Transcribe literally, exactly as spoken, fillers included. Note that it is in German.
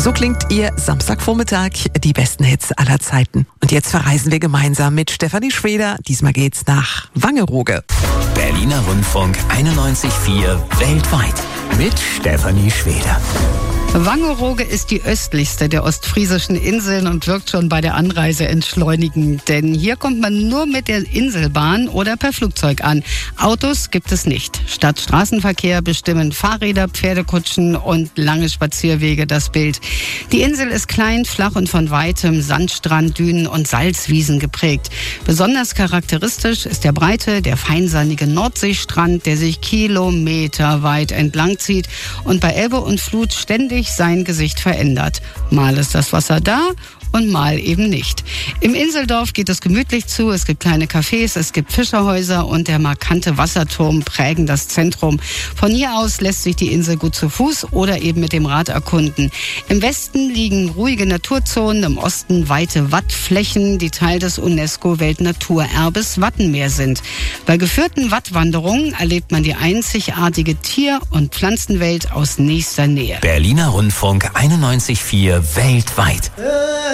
So klingt Ihr Samstagvormittag, die besten Hits aller Zeiten. Und jetzt verreisen wir gemeinsam mit Stefanie Schweder. Diesmal geht's nach Wangerooge. Berliner Rundfunk einundneunzig Komma vier weltweit mit Stefanie Schweder. Wangerooge ist die östlichste der ostfriesischen Inseln und wirkt schon bei der Anreise entschleunigend. Denn hier kommt man nur mit der Inselbahn oder per Flugzeug an. Autos gibt es nicht. Statt Straßenverkehr bestimmen Fahrräder, Pferdekutschen und lange Spazierwege das Bild. Die Insel ist klein, flach und von weitem Sandstrand, Dünen und Salzwiesen geprägt. Besonders charakteristisch ist der breite, der feinsandige Nordseestrand, der sich kilometerweit entlang zieht und bei Ebbe und Flut ständig sein Gesicht verändert. Mal ist das Wasser da und mal eben nicht. Im Inseldorf geht es gemütlich zu, es gibt kleine Cafés, es gibt Fischerhäuser und der markante Wasserturm prägen das Zentrum. Von hier aus lässt sich die Insel gut zu Fuß oder eben mit dem Rad erkunden. Im Westen liegen ruhige Naturzonen, im Osten weite Wattflächen, die Teil des UNESCO-Weltnaturerbes Wattenmeer sind. Bei geführten Wattwanderungen erlebt man die einzigartige Tier- und Pflanzenwelt aus nächster Nähe. Berliner Rundfunk einundneunzig Komma vier weltweit.